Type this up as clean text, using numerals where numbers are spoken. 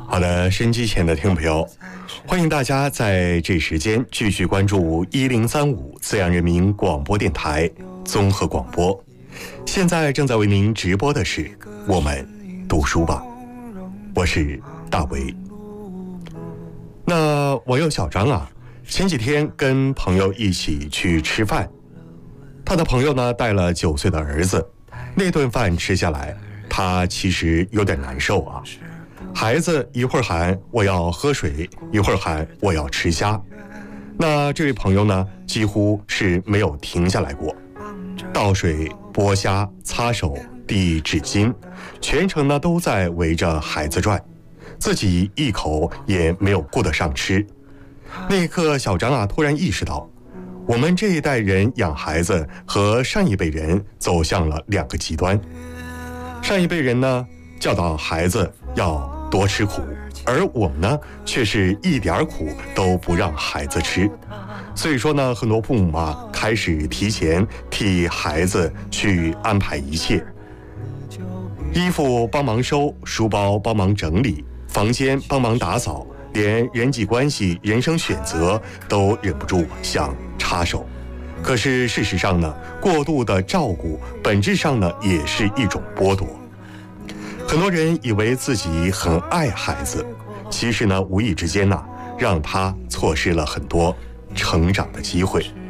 好的，收音机前的听众朋友，欢迎大家在这时间继续关注1035资阳人民广播电台综合广播。现在正在为您直播的是我们读书吧，我是大为。那网友小张啊，前几天跟朋友一起去吃饭，他的朋友呢带了9岁的儿子，那顿饭吃下来，他其实有点难受啊。孩子一会儿喊我要喝水，一会儿喊我要吃虾，那这位朋友呢几乎是没有停下来过，倒水、剥虾、擦手、递纸巾，全程呢都在围着孩子转，自己一口也没有顾得上吃。那一刻，小张啊突然意识到，我们这一代人养孩子和上一辈人走向了2个极端。上一辈人呢教导孩子要多吃苦，而我们呢却是一点苦都不让孩子吃。所以说呢，很多父母啊开始提前替孩子去安排一切，衣服帮忙收，书包帮忙整理，房间帮忙打扫，连人际关系、人生选择都忍不住想插手。可是事实上呢，过度的照顾本质上呢也是一种剥夺。很多人以为自己很爱孩子，其实呢无意之间呢让他错失了很多成长的机会。